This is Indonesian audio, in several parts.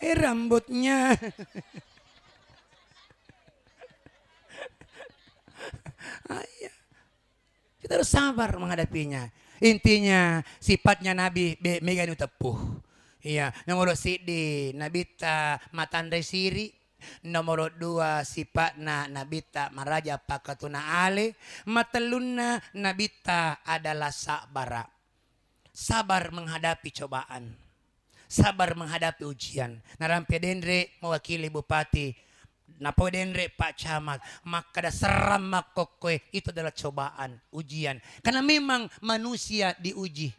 rambutnya. Kita harus sabar menghadapinya. Intinya sifatnya Nabi megan tepuh. Iya, nomor sidi Nabi ta matandai siri. Nomor 2 sifatna Nabi ta maraja pakatuna ale. Matalunna Nabi ta adalah sabara. Sabar menghadapi cobaan. Sabar menghadapi ujian. Narampe dendre mewakili bupati. Napo denre Pak Camat, maka ada seram makokoy, itu adalah cobaan, ujian. Karena memang manusia diuji.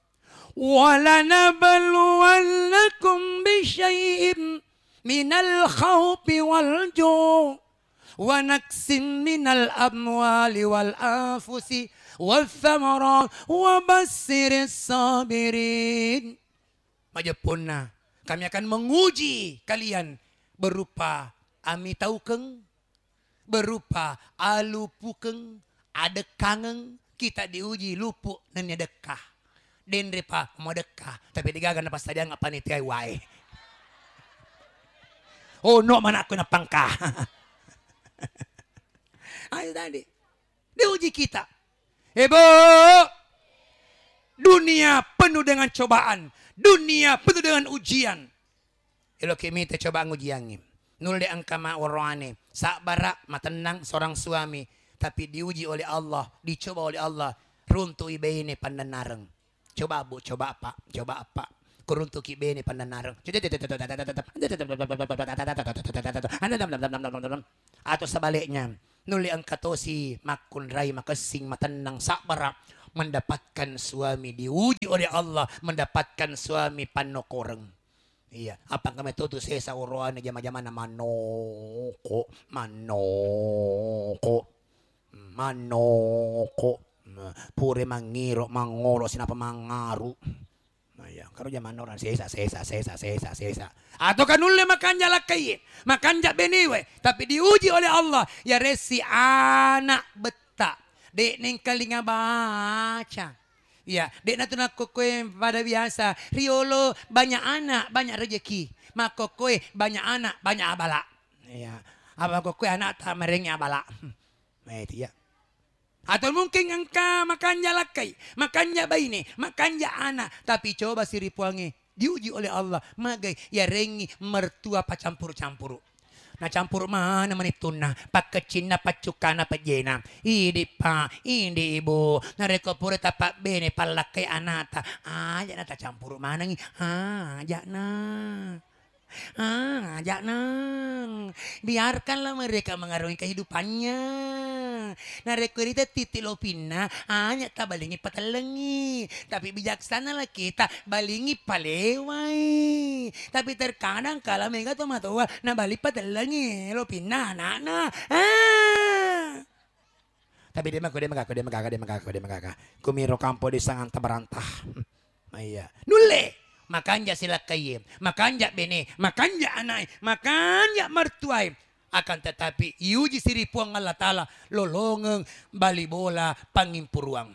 Walanabluwannakum bisyai'im minal khawfi wal ju' wa naksim minal amwali wal anfusi wal thamarat wa bassiris sabirin. Majapuna, kami akan menguji kalian berupa ami taukeng, berupa alupukeng, adekangeng, kita diuji lupuk dan dekah. Dendre pa mau dekah, tapi digagan pas tadi nggak panitia wae. Oh no mana aku napangkah. Ayo tadi diuji kita. Hebo, dunia penuh dengan cobaan, dunia penuh dengan ujian. Elo kimi te coba ngujiangin. Nulde angkama warwane sabara matenang seorang suami tapi diuji oleh Allah, dicoba oleh Allah, runtuh ibene pandanareng. Coba Bu, coba apa kuruntuh ibene pandanareng atau sebaliknya nuli angkatosi makun rai makasing matenang sabara mendapatkan suami, diuji oleh Allah mendapatkan suami panokoreng. Iya, apa kami tuh sesa uruan jama-jama manoko, pure mangiro mangoro sinapa mangaru. Nah ya, kalau zaman orang sesa. Atau kan ulle makanja lakai, makanja beniwe, tapi diuji oleh Allah ya resi anak beta, dek neng kalinga baca. Ya, dek natuna kokoe pada biasa. Riolo banyak anak, banyak rezeki. Maka kokoe banyak anak, banyak abala. Ya, apa kokoe anak tak merengnya abala. Nah itu ya. Atau mungkin engkau makanya lakai, makanya baini, makanya anak. Tapi coba siripuangi diuji oleh Allah. Magai ya rengi mertua pacampur-campur. Nah campur mana menituna pak kecina pak cukana pak jena ini pak ini ibu nareko pura tapak bene palakai anata aja nata campur mana nih aja biarkanlah mereka mengarungi kehidupannya. Nareko itu titik lopina hanya tak balingi patalengi tapi bijaksana lah kita balingi palewai tapi terkadang kalau mereka tuh matawa na balik patalengi lopina nana tapi dia maka kumiro kampo di sangan tabarantah. Iya nulle makanya sila kayem, makanya bene, makanya anai, makanya mertuai. Akan tetapi iuji siripuang Allah Ta'ala lolongeng bali bola pangimpuruang.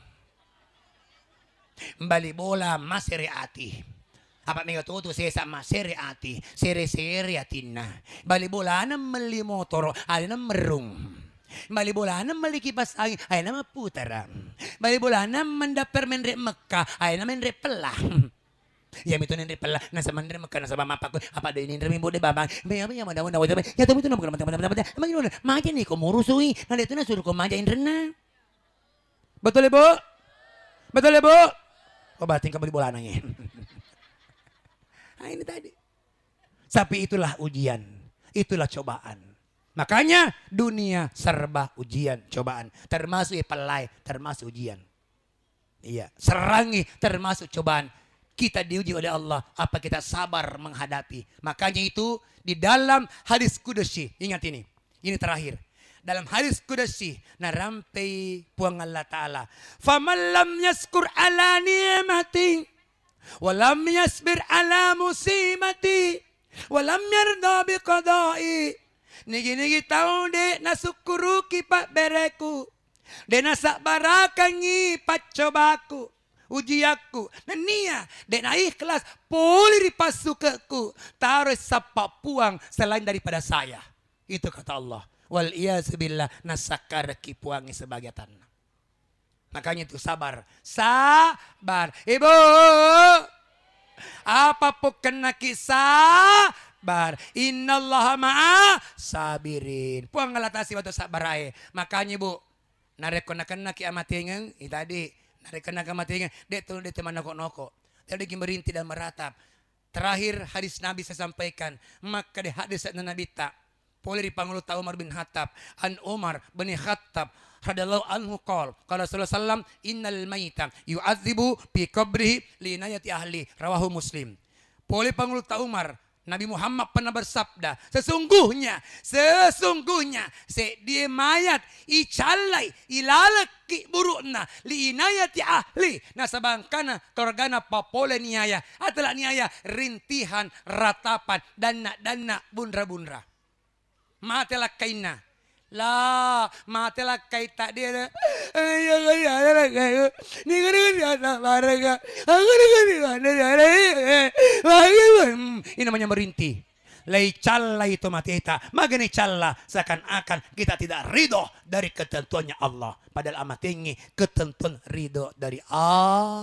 Bali bola masereati. Apa mga tuto sesa masereati, sere-sere atina. Bali bola na mali motor, ay na merung. Bali bola na malikipas angin, ay na maputara. Bali bola na mandaper menre Mekah, ay na menre pelah. Ya itu nendri pala nasa mandre makana sa mama ko apa do nendri mi bode babang be apa ya madaw ya to itu naman mama maja ni ko murusui na dito na suruh ko maja indrena betul ibu obatin ka beli bola nanya. Nah ini tadi tapi itulah ujian, itulah cobaan. Makanya dunia serba ujian, cobaan, termasuk ipalai, termasuk ujian. Iya, serangi termasuk cobaan. Kita diuji oleh Allah, apa kita sabar menghadapi. Makanya itu di dalam hadis kudusi, ingat ini terakhir. Dalam hadis kudusi, narampai puang Allah Ta'ala. Faman lam yaskur ala ni'mati, walam yasbir ala musibati, walam yarda biqadai. Nigi-nigi tahu de nasukuru kipak bereku, de nasak barakangi pacobaku. uji aku. Nania, dek na ikhlas, boleh dipasukeku. Taruh sapa puang selain daripada saya. Itu kata Allah. Wal iyasubillah nasakar kipuangi sebagai tanah. Makanya itu sabar. Sabar. Ibu. Apapun kena kisah. Sabar. Innallaha ma'a sabirin. Puang ngalatasi waktu sabar ae. Makanya bu. Narekonakan kiamatingan. Tadi. Narekonakan matingan. Dek tulung dek teman noko-noko. Tadi merintih dan meratap. Terakhir hadis Nabi saya sampaikan. Maka di hadis Nabi tak. Boleh dipanggil Umar bin Khattab. An Umar bin Khattab. Radallahu anhu qol. Qala sallallahu alaihi wasallam. Innal mayta yu'adzibu bi qabrihi li inayati ahli. Rawahu Muslim. Boleh panggil Umar. Nabi Muhammad pernah bersabda. Sesungguhnya. Dia mayat. Icalai. Ilalaki burukna. Li inayati ahli. Nasabangkana. Keluargana papole niaya. Adalah niaya. Rintihan. Ratapan. Dana bunra-bunra. Matelah kaina. Lah, matelah kaita dia. Ini namanya merintih. Lai calla itu mateta. Magani calla seakan-akan kita tidak ridho dari ketentuannya Allah. Padahal amat tinggi ketentuan ridho dari Allah.